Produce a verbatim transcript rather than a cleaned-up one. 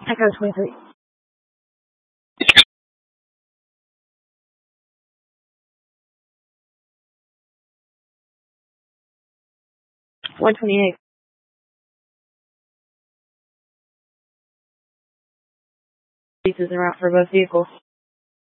Echo twenty-three. one twenty-eight. Pieces en route for both vehicles.